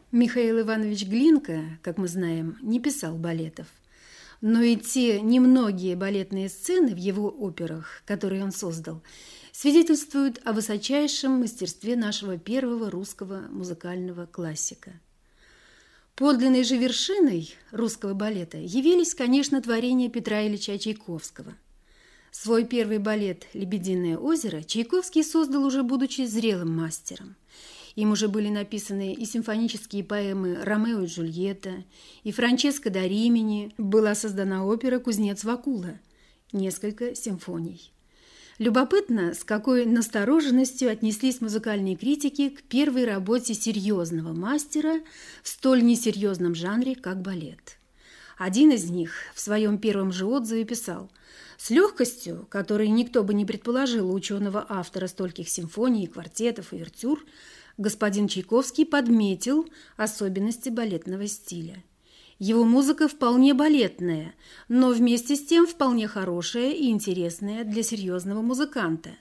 Михаил Иванович Глинка, как мы знаем, не писал балетов. Но и те немногие балетные сцены в его операх, которые он создал, свидетельствуют о высочайшем мастерстве нашего первого русского музыкального классика. Подлинной же вершиной русского балета явились, конечно, творения Петра Ильича Чайковского. Свой первый балет «Лебединое озеро» Чайковский создал уже будучи зрелым мастером. Им уже были написаны и симфонические поэмы «Ромео и Джульетта», и «Франческо да Римини», была создана опера «Кузнец Вакула», несколько симфоний. Любопытно, с какой настороженностью отнеслись музыкальные критики к первой работе серьезного мастера в столь несерьезном жанре, как балет. Один из них в своем первом же отзыве писал: «С легкостью, которой никто бы не предположил у ученого-автора стольких симфоний, квартетов и увертюр, господин Чайковский подметил особенности балетного стиля. Его музыка вполне балетная, но вместе с тем вполне хорошая и интересная для серьезного музыканта».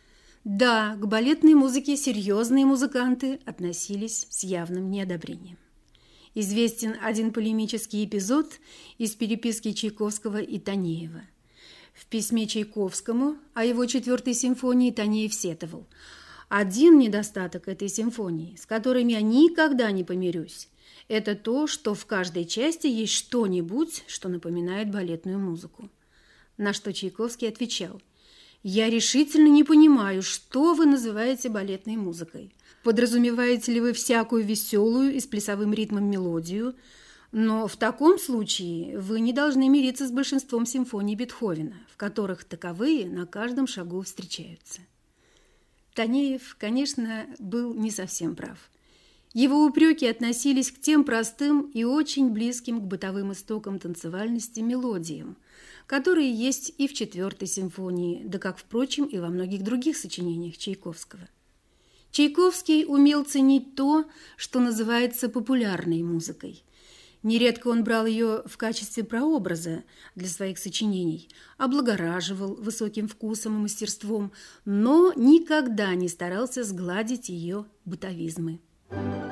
Да, к балетной музыке серьезные музыканты относились с явным неодобрением. Известен один полемический эпизод из переписки Чайковского и Танеева. В письме Чайковскому о его 4-й симфонии Танеев сетовал: «Один недостаток этой симфонии, с которым я никогда не помирюсь, это то, что в каждой части есть что-нибудь, что напоминает балетную музыку». На что Чайковский отвечал: «Я решительно не понимаю, что вы называете балетной музыкой. Подразумеваете ли вы всякую веселую и с плясовым ритмом мелодию? Но в таком случае вы не должны мириться с большинством симфоний Бетховена, в которых таковые на каждом шагу встречаются». Танеев, конечно, был не совсем прав. Его упреки относились к тем простым и очень близким к бытовым истокам танцевальности мелодиям, которые есть и в 4-й симфонии, да как, впрочем, и во многих других сочинениях Чайковского. Чайковский умел ценить то, что называется популярной музыкой. Нередко он брал ее в качестве прообраза для своих сочинений, облагораживал высоким вкусом и мастерством, но никогда не старался сгладить ее бытовизмы.